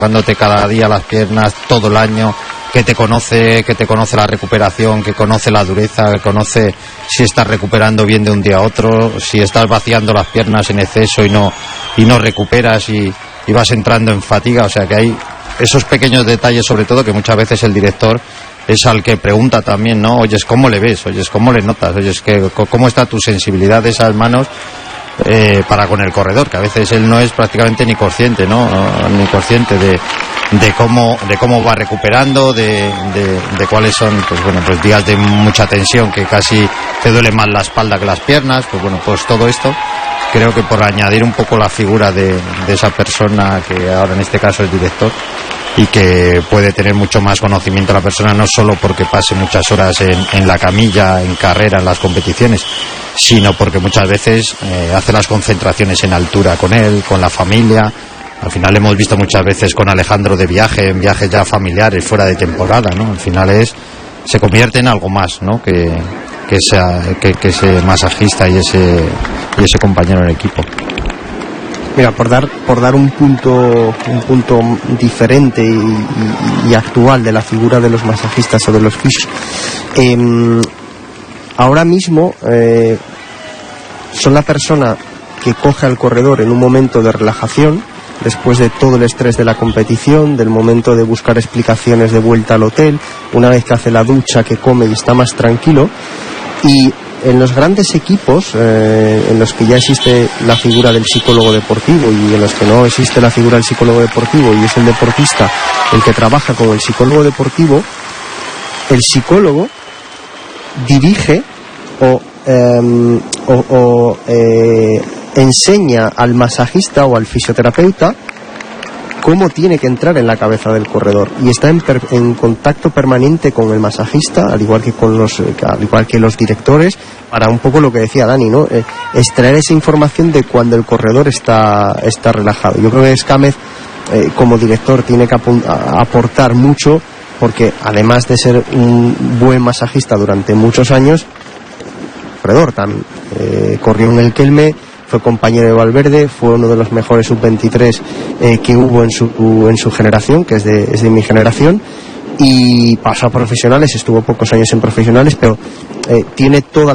dándote cada día las piernas todo el año, que te conoce la recuperación, que conoce la dureza, que conoce si estás recuperando bien de un día a otro, si estás vaciando las piernas en exceso y no recuperas y vas entrando en fatiga. O sea que hay esos pequeños detalles, sobre todo, que muchas veces el director es al que pregunta también, ¿no? Oyes, ¿cómo le ves? Oyes, ¿cómo le notas? Oyes, ¿cómo está tu sensibilidad de esas manos para con el corredor? Que a veces él no es prácticamente ni consciente, ¿no? Ni consciente de cómo va recuperando, de cuáles son, pues días de mucha tensión que casi te duele más la espalda que las piernas. Pues todo esto, creo que por añadir un poco la figura de esa persona que ahora en este caso es director, y que puede tener mucho más conocimiento la persona, no solo porque pase muchas horas en la camilla, en carrera, en las competiciones, sino porque muchas veces hace las concentraciones en altura con él, con la familia. Al final hemos visto muchas veces con Alejandro de viaje, en viajes ya familiares, fuera de temporada, ¿no? Al final se convierte en algo más, ¿no? Que ese masajista y ese compañero en equipo. Mira, por dar un punto diferente y actual de la figura de los masajistas o de los fisios, ahora mismo son la persona que coge al corredor en un momento de relajación, después de todo el estrés de la competición, del momento de buscar explicaciones de vuelta al hotel, una vez que hace la ducha, que come y está más tranquilo. Y en los grandes equipos en los que ya existe la figura del psicólogo deportivo y en los que no existe la figura del psicólogo deportivo y es el deportista el que trabaja con el psicólogo deportivo, el psicólogo dirige o enseña al masajista o al fisioterapeuta cómo tiene que entrar en la cabeza del corredor, y está en contacto permanente con el masajista, al igual que los directores, para un poco lo que decía Dani, ¿no? Extraer esa información de cuando el corredor está relajado. Yo creo que Escámez como director tiene que aportar mucho, porque además de ser un buen masajista durante muchos años, corredor también corrió en el Kelme, fue compañero de Valverde, fue uno de los mejores sub-23 que hubo en su generación, que es de mi generación, y pasó a profesionales, estuvo pocos años en profesionales, pero tiene todos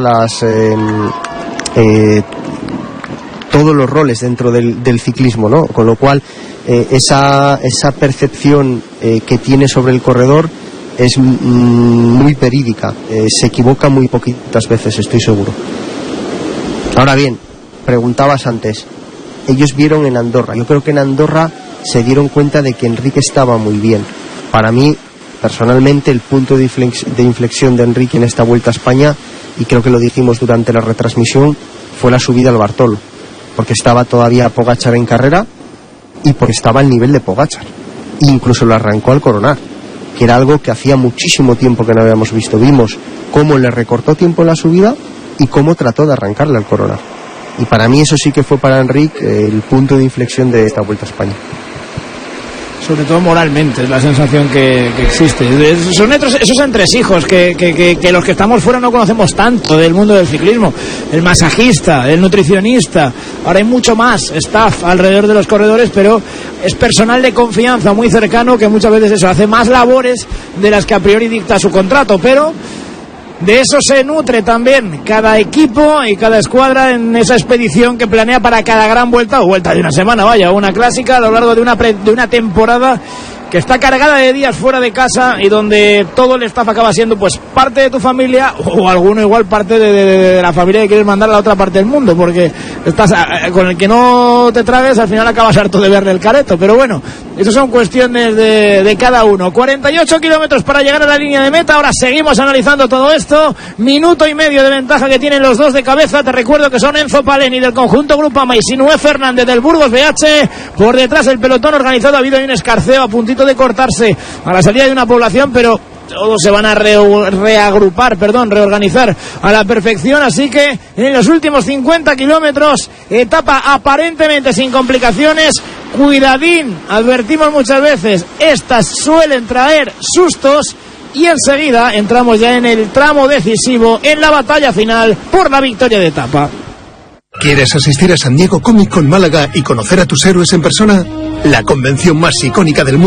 los roles dentro del ciclismo, ¿no? Con lo cual esa percepción que tiene sobre el corredor es muy verídica, se equivoca muy poquitas veces, estoy seguro. Ahora bien, preguntabas antes, ellos vieron en Andorra, yo creo que en Andorra se dieron cuenta de que Enric estaba muy bien. Para mí, personalmente, el punto de inflexión de Enric en esta Vuelta a España, y creo que lo dijimos durante la retransmisión, fue la subida al Bartolo, porque estaba todavía Pogačar en carrera y porque estaba al nivel de Pogačar, incluso lo arrancó al coronar, que era algo que hacía muchísimo tiempo que no habíamos visto. Vimos cómo le recortó tiempo en la subida y cómo trató de arrancarle al coronar. Y para mí eso sí que fue para Enric el punto de inflexión de esta Vuelta a España. Sobre todo moralmente, es la sensación que existe. Son esos entresijos que los que estamos fuera no conocemos tanto del mundo del ciclismo. El masajista, el nutricionista, ahora hay mucho más staff alrededor de los corredores, pero es personal de confianza muy cercano que muchas veces eso hace más labores de las que a priori dicta su contrato, pero de eso se nutre también cada equipo y cada escuadra en esa expedición que planea para cada gran vuelta, o vuelta de una semana, vaya, una clásica a lo largo de una temporada que está cargada de días fuera de casa y donde todo el staff acaba siendo pues parte de tu familia, o alguno igual parte de la familia que quieres mandar a la otra parte del mundo, porque estás con el que no te tragues, al final acabas harto de verle el careto. Pero bueno, eso son cuestiones de cada uno. 48 kilómetros para llegar a la línea de meta. Ahora seguimos analizando todo esto. Minuto y medio de ventaja que tienen los dos de cabeza. Te recuerdo que son Enzo Paleni del conjunto Grupama y Sinué Fernández del Burgos BH. Por detrás el pelotón organizado. Ha habido ahí un escarceo a puntito de cortarse a la salida de una población, pero todos se van a reorganizar a la perfección. Así que en los últimos 50 kilómetros, etapa aparentemente sin complicaciones. Cuidadín, advertimos muchas veces, estas suelen traer sustos. Y enseguida entramos ya en el tramo decisivo, en la batalla final por la victoria de etapa. ¿Quieres asistir a San Diego Comic Con Málaga y conocer a tus héroes en persona? La convención más icónica del mundo